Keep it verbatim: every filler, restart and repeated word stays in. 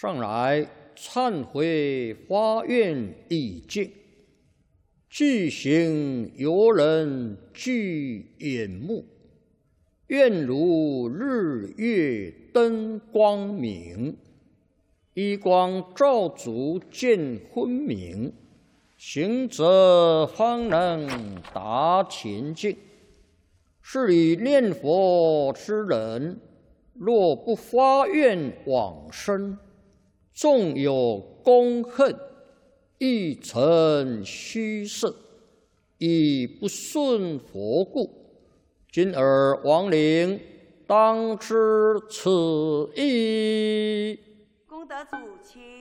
上来忏悔发愿已尽，具行游人具眼目，愿如日月灯光明，一光照足见昏明，行者方能达前境。是以念佛之人，若不发愿往生，纵有功恨，亦成虚设，以不顺佛故。今尔亡灵当知此意。 功德主亲。